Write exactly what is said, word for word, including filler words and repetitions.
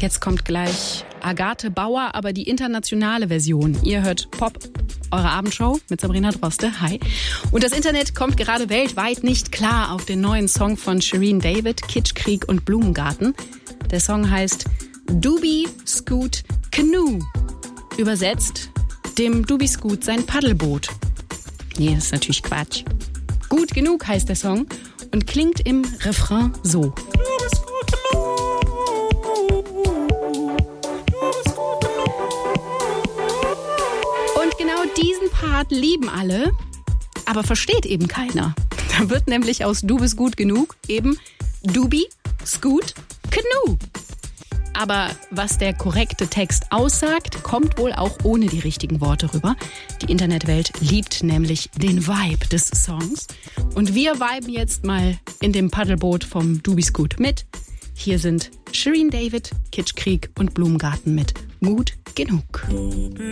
Jetzt kommt gleich Agathe Bauer, aber die internationale Version. Ihr hört Pop, eure Abendshow mit Sabrina Droste. Hi. Und das Internet kommt gerade weltweit nicht klar auf den neuen Song von Shirin David, Kitschkrieg und Blumengarten. Der Song heißt Doobie Scoot Canoe. Übersetzt, dem Doobie Scoot sein Paddelboot. Nee, das ist natürlich Quatsch. Gut genug heißt der Song und klingt im Refrain so. Und genau diesen Part lieben alle, aber versteht eben keiner. Da wird nämlich aus Du bist gut genug eben Doobie Scoot Canoe. Aber was der korrekte Text aussagt, kommt wohl auch ohne die richtigen Worte rüber. Die Internetwelt liebt nämlich den Vibe des Songs. Und wir viben jetzt mal in dem Paddelboot vom Doobie Scoot mit. Hier sind Shirin David, Kitschkrieg und Blumengarten mit Gut genug.